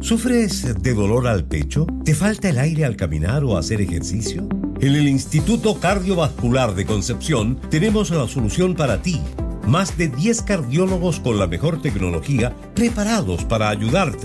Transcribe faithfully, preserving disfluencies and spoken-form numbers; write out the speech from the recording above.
¿Sufres de dolor al pecho? ¿Te falta el aire al caminar o hacer ejercicio? En el Instituto Cardiovascular de Concepción tenemos la solución para ti. Más de diez cardiólogos con la mejor tecnología preparados para ayudarte